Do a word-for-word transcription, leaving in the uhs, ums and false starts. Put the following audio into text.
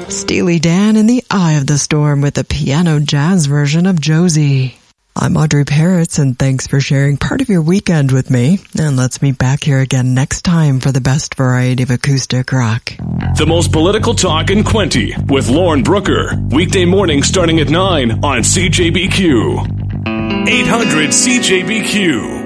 Steely Dan in the Eye of the Storm with a piano jazz version of Josie. I'm Audrey Parrots, and thanks for sharing part of your weekend with me. And let's meet back here again next time for the best variety of acoustic rock. The most political talk in Quinte with Lauren Brooker. Weekday morning starting at nine on C J B Q. eight hundred C J B Q.